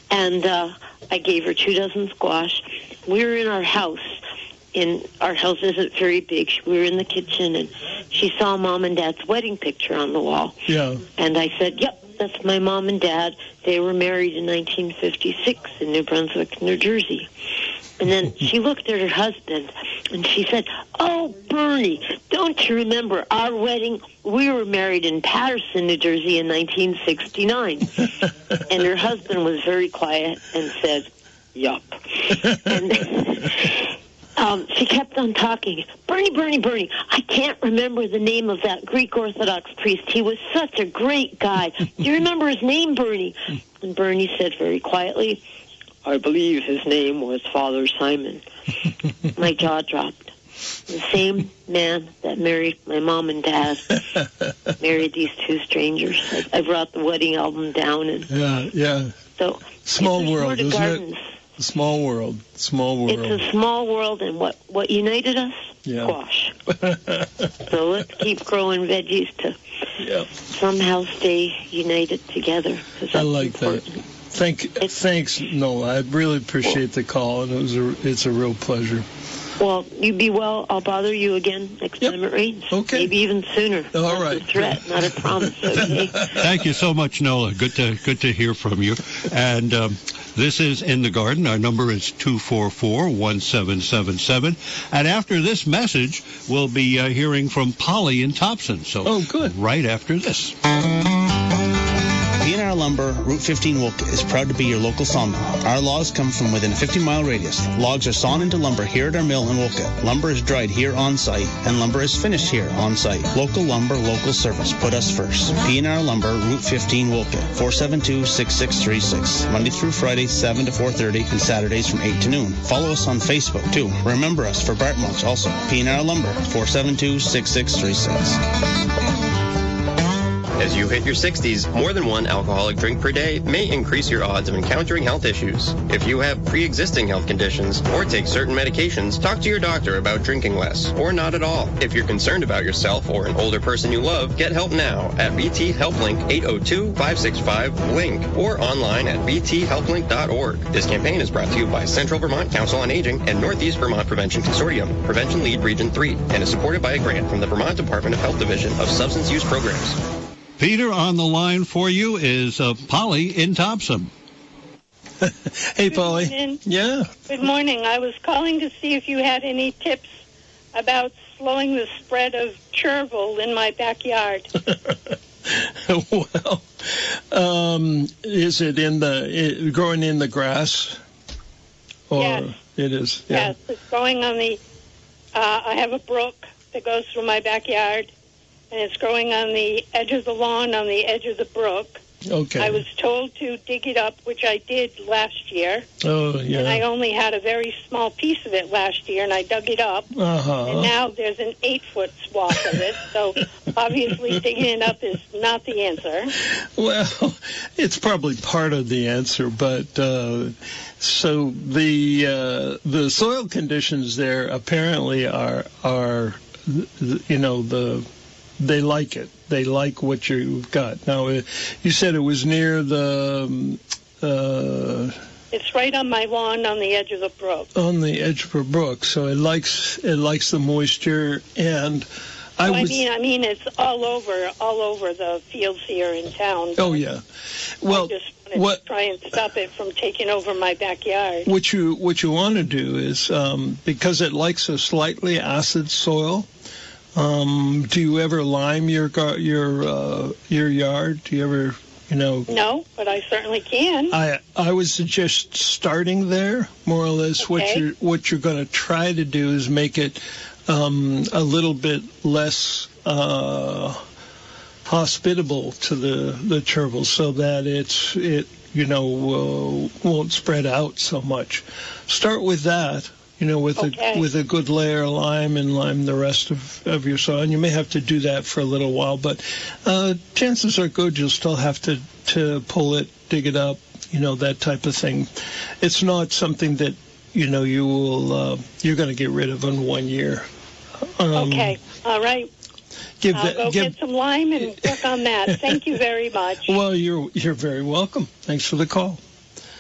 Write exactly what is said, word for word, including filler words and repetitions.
and uh, I gave her two dozen squash. We were in our house. In our house isn't very big. We were in the kitchen, and she saw Mom and Dad's wedding picture on the wall. Yeah. And I said, yep, that's my mom and dad. They were married in nineteen fifty-six in New Brunswick, New Jersey. And then she looked at her husband, and she said, oh, Bernie, don't you remember our wedding? We were married in Patterson, New Jersey in nineteen sixty-nine. And her husband was very quiet and said, yup. And um, she kept on talking. Bernie, Bernie, Bernie, I can't remember the name of that Greek Orthodox priest. He was such a great guy. Do you remember his name, Bernie? And Bernie said very quietly, I believe his name was Father Simon. My jaw dropped. The same man that married my mom and dad married these two strangers. I, I brought the wedding album down. And yeah, yeah. So small world, isn't gardens. it? A small world, small world. It's a small world, and what, what united us? Yeah. Squash. So let's keep growing veggies to yeah. somehow stay united together. I like important. that. Thank, it's, thanks, Nola. I really appreciate the call, and it was a, it's a real pleasure. Well, you be well. I'll bother you again next yep. time it rains. Okay. Maybe even sooner. All That's right. a threat, not a promise. Okay. Thank you so much, Nola. Good to good to hear from you. And um, this is In the Garden. Our number is two four four, one seven seven seven. And after this message, we'll be uh, hearing from Polly in Thompson. So oh, good. Right after this. P and R Lumber, Route fifteen Wolcott is proud to be your local sawmill. Our logs come from within a fifty-mile radius. Logs are sawn into lumber here at our mill in Wolcott. Lumber is dried here on site, and lumber is finished here on site. Local lumber, local service. Put us first. P and R Lumber, Route fifteen Wolcott, four seven two, six six three six. Monday through Friday, seven to four thirty, and Saturdays from eight to noon. Follow us on Facebook, too. Remember us for Bart Mulch also. P and R Lumber, four seven two, six six three six. As you hit your sixties, more than one alcoholic drink per day may increase your odds of encountering health issues. If you have pre-existing health conditions or take certain medications, talk to your doctor about drinking less or not at all. If you're concerned about yourself or an older person you love, get help now at B T HelpLink eight oh two, five six five, LINK or online at b t help link dot org. This campaign is brought to you by Central Vermont Council on Aging and Northeast Vermont Prevention Consortium, Prevention Lead Region three, and is supported by a grant from the Vermont Department of Health Division of Substance Use Programs. Peter, on the line for you is uh, Polly in Thompson. Hey, Good Polly. Morning. Yeah. Good morning. I was calling to see if you had any tips about slowing the spread of chervil in my backyard. Well, um, is it in the it, growing in the grass? Or yes. It is. Yeah. Yes, it's growing on the. Uh, I have a brook that goes through my backyard. And it's growing on the edge of the lawn, on the edge of the brook. Okay. I was told to dig it up, which I did last year. Oh, yeah. And I only had a very small piece of it last year, and I dug it up. Uh-huh. And now there's an eight-foot swath of it. So obviously digging it up is not the answer. Well, it's probably part of the answer, but uh, so the uh, the soil conditions there apparently are are you know the. They like it. They like what you've got. Now, you said it was near the... Um, uh, it's right on my lawn on the edge of the brook. On the edge of a brook. So it likes it likes the moisture. And I well, was... I mean, I mean, it's all over, all over the fields here in town. Oh, yeah. Well, I just wanted what, to try and stop it from taking over my backyard. What you, what you want to do is, um, because it likes a slightly acid soil... Um, do you ever lime your gar- your uh, your yard? Do you ever, you know? No, but I certainly can. I I would suggest starting there, more or less. Okay. What you're what you're going to try to do is make it um, a little bit less uh, hospitable to the the chervil, so that it's it you know uh, won't spread out so much. Start with that. You know, with okay. a with a good layer of lime and lime the rest of, of your soil. And you may have to do that for a little while, but uh, chances are good you'll still have to, to pull it, dig it up, you know, that type of thing. It's not something that, you know, you will, uh, you're going to get rid of in one year. Um, okay. All right. Give I'll that, go give, get some lime and work on that. Thank you very much. Well, you're you're very welcome. Thanks for the call.